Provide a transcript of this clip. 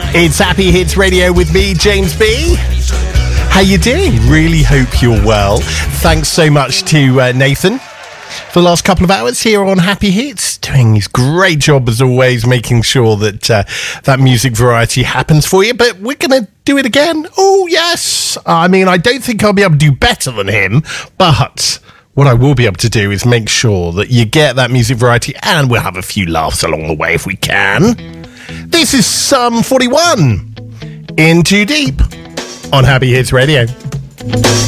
It's Happy Hits Radio with me, James B. How you doing? Really hope you're well. Thanks so much to Nathan for the last couple of hours here on Happy Hits, doing his great job as always, making sure that that music variety happens for you. But we're going to do it again. Oh, yes. I mean, I don't think I'll be able to do better than him, but what I will be able to do is make sure that you get that music variety, and we'll have a few laughs along the way if we can. This is Sum 41, In Too Deep, on Happy Hits Radio.